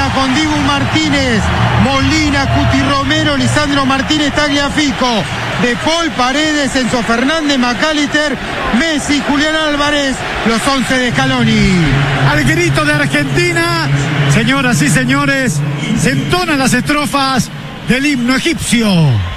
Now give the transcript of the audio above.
Argentina con Dibu Martínez, Molina, Cuti Romero, Lisandro Martínez, Tagliafico, De Paul, Paredes, Enzo Fernández, McAllister, Messi, Julián Álvarez, los 11 de Scaloni. Al grito de Argentina, señoras y señores, se entonan las estrofas del himno egipcio.